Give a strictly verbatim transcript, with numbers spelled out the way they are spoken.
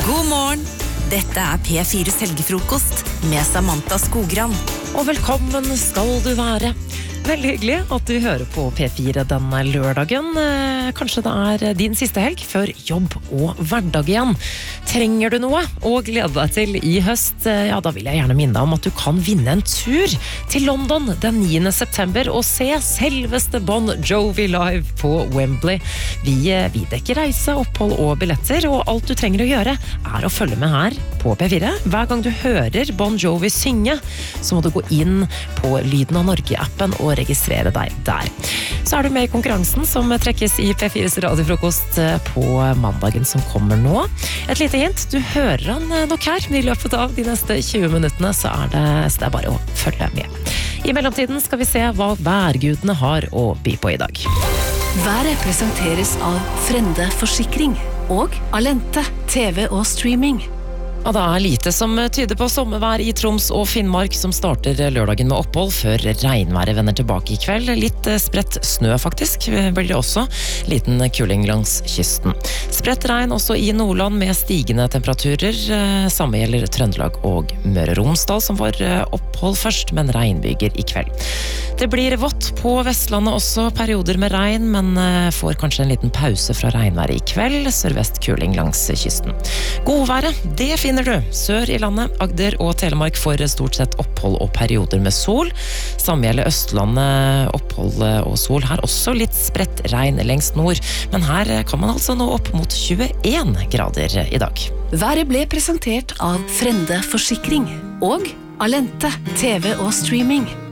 God morgen! Dette er P fires helgefrokost med Samantha Skogran. Og velkommen skal du være. Veldig hyggelig at du hører på P fire denne lørdagen. Kanskje det er din siste helg før jobb og hverdag igjen. Trenger du noe å glede deg til i høst? Ja, da vil jeg gjerne minne deg om at du kan vinne en tur til London den niende september og se selveste Bon Jovi live på Wembley. Vi, vi dekker reise, opphold og billetter, og alt du trenger å gjøre er å følge med her på P fire. Hver gang du hører Bon Jovi synge, så må du gå inn på Lyden av Norge-appen og registrere deg der. Så er du med i konkurransen som trekkes i P fires radiofrokost på mandagen som kommer nå. Et lite hint, du hører han nok her, men i løpet av de neste tjue minuttene så er det, så det er bare å følge med. I mellomtiden skal vi se hva værgudene har å by på i dag. Været presenteres av Frende Forsikring og Alente T V og streaming. Og det er lite som tyder på sommervær i Troms og Finnmark, som starter lørdagen med opphold før regnværet vender tilbake i kveld. Litt spredt snø faktisk, blir det også. Liten kuling langs kysten. Spredt regn også i Nordland med stigende temperaturer. Samme gjelder Trøndelag og Møre og Romsdal, som får opphold først, men regnbyger i kveld. Det blir vått på Vestlandet også, perioder med regn, men får kanskje en liten pause fra regnværet i kveld. Sørvest kuling langs kysten. Godværet, det finner du sør i landet. Agder og Telemark får stort sett opphold og perioder med sol. Samme gjelder Østlandet, opphold og sol. Her også litt spredt regn lengst nord, men her kan man altså nå opp mot tjueen grader i dag. Været ble presentert av Frende Forsikring og Alente T V og streaming.